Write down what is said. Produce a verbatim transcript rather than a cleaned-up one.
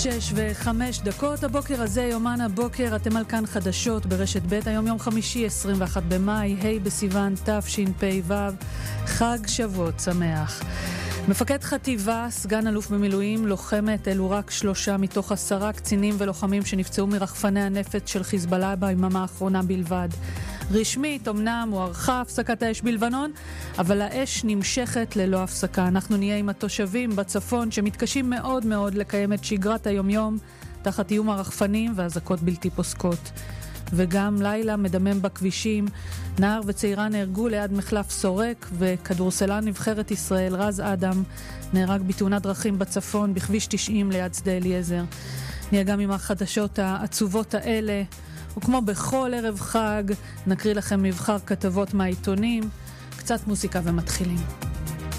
שש וחמש דקות, הבוקר הזה, יומן הבוקר, אתם על כאן חדשות ברשת ב', היום יום חמישי, עשרים ואחד במאי, ה' בסיוון תשפ"ו, חג שבועות שמח. מפקד חטיבה, סגן אלוף במילואים, לוחמת, אלו רק שלושה מתוך עשרה קצינים ולוחמים שנפצעו מרחפני הנפץ של חיזבאללה ביממה האחרונה בלבד. רשמית, אמנם הוארכה הפסקת האש בלבנון, אבל האש נמשכת ללא הפסקה. אנחנו נהיה עם התושבים בצפון שמתקשים מאוד מאוד לקיים את שגרת היומיום תחת איום הרחפנים והזקות בלתי פוסקות. וגם לילה מדמם בכבישים, נער וצעירה נהרגו ליד מחלף סורק, וכדורסלן נבחרת ישראל רז אדם נהרג בתאונת דרכים בצפון בכביש תשעים ליד שדה אליעזר. נהיה גם עם החדשות העצובות האלה, וכמו בכל ערב חג נקריא לכם מבחר כתבות מהעיתונים, קצת מוסיקה ומתחילים.